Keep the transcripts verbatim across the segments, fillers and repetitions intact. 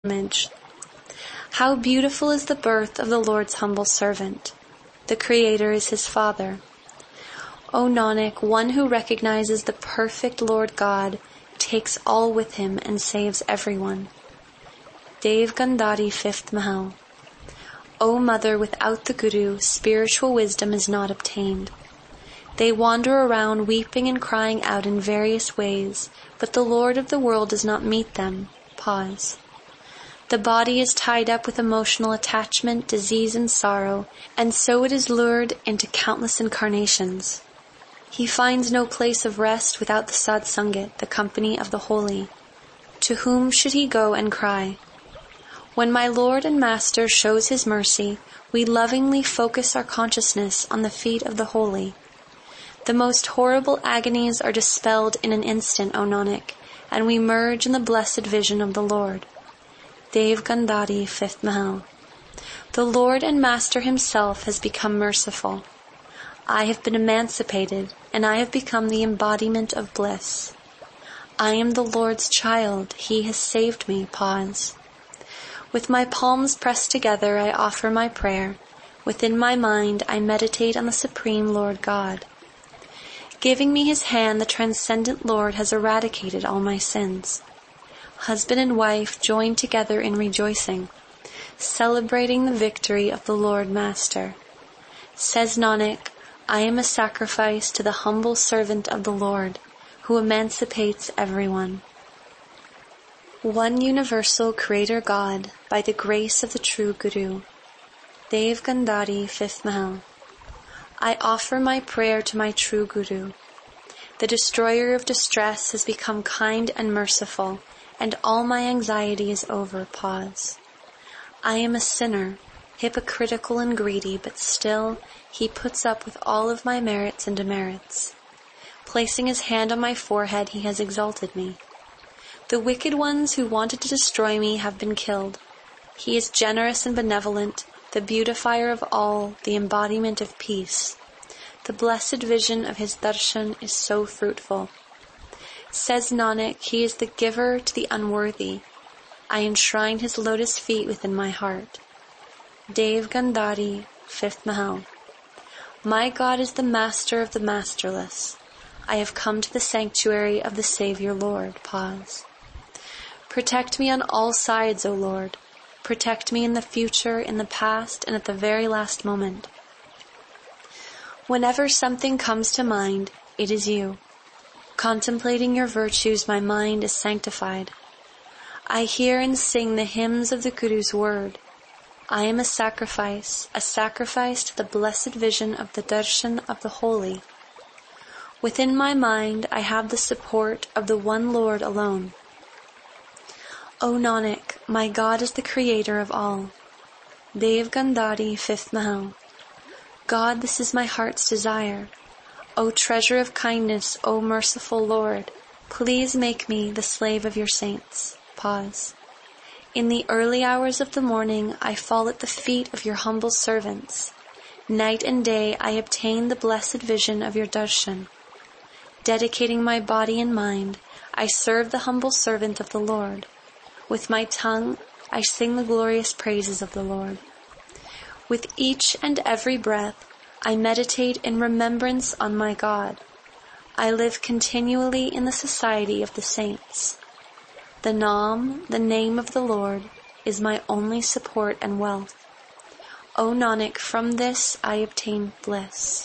image. How beautiful is the birth of the Lord's humble servant. The Creator is his Father. O Nanak, one who recognizes the perfect Lord God takes all with him and saves everyone. Dev Gandhari, fifth Mahal. O Mother, without the Guru, spiritual wisdom is not obtained. They wander around weeping and crying out in various ways, but the Lord of the world does not meet them. Pause. The body is tied up with emotional attachment, disease, and sorrow, and so it is lured into countless incarnations. He finds no place of rest without the Satsangit, the company of the holy. To whom should he go and cry? When my Lord and Master shows his mercy, we lovingly focus our consciousness on the feet of the holy. The most horrible agonies are dispelled in an instant, O Nanak, and we merge in the blessed vision of the Lord. Dev Gandhari, fifth Mahal. The Lord and Master himself has become merciful. I have been emancipated, and I have become the embodiment of bliss. I am the Lord's child. He has saved me. Pause. With my palms pressed together, I offer my prayer. Within my mind, I meditate on the Supreme Lord God. Giving me his hand, the transcendent Lord has eradicated all my sins. Husband and wife join together in rejoicing, celebrating the victory of the Lord Master. Says Nanak, I am a sacrifice to the humble servant of the Lord, who emancipates everyone. One universal Creator God, by the grace of the true Guru. Dev Gandhari, fifth Mahal. I offer my prayer to my true Guru. The destroyer of distress has become kind and merciful, and all my anxiety is over. Pause. I am a sinner, hypocritical and greedy, but still he puts up with all of my merits and demerits. Placing his hand on my forehead, he has exalted me. The wicked ones who wanted to destroy me have been killed. He is generous and benevolent, the beautifier of all, the embodiment of peace. The blessed vision of his darshan is so fruitful. Says Nanak, he is the giver to the unworthy. I enshrine his lotus feet within my heart. Dev Gandhari, fifth Mahal. My God is the master of the masterless. I have come to the sanctuary of the Savior Lord. Pause. Protect me on all sides, O Lord. Protect me in the future, in the past, and at the very last moment. Whenever something comes to mind, it is you. Contemplating your virtues, my mind is sanctified. I hear and sing the hymns of the Guru's word. I am a sacrifice, a sacrifice to the blessed vision of the darshan of the holy. Within my mind, I have the support of the one Lord alone. O Nanak, my God is the Creator of all. Dev Gandhari, fifth Mahal. God, this is my heart's desire. O treasure of kindness, O merciful Lord, please make me the slave of your saints. Pause. In the early hours of the morning, I fall at the feet of your humble servants. Night and day, I obtain the blessed vision of your darshan. Dedicating my body and mind, I serve the humble servant of the Lord. With my tongue, I sing the glorious praises of the Lord. With each and every breath, I meditate in remembrance on my God. I live continually in the society of the saints. The Naam, the name of the Lord, is my only support and wealth. O Nanak, from this I obtain bliss.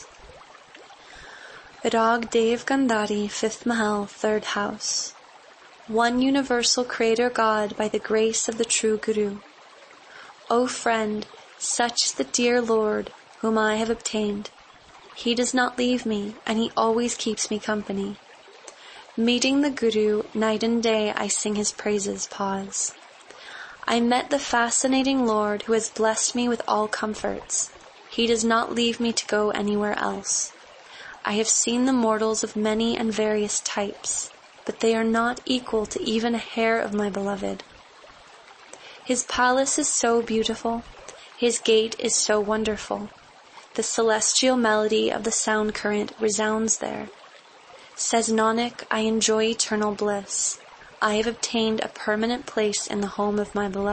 Rag Dev Gandhari, fifth Mahal, third house. One universal Creator God, by the grace of the true Guru. O friend, such is the dear Lord, whom I have obtained. He does not leave me, and he always keeps me company. Meeting the Guru, night and day I sing his praises. Pause. I met the fascinating Lord who has blessed me with all comforts. He does not leave me to go anywhere else. I have seen the mortals of many and various types, but they are not equal to even a hair of my beloved. His palace is so beautiful. His gate is so wonderful. The celestial melody of the sound current resounds there. Says Nanak, I enjoy eternal bliss. I have obtained a permanent place in the home of my beloved.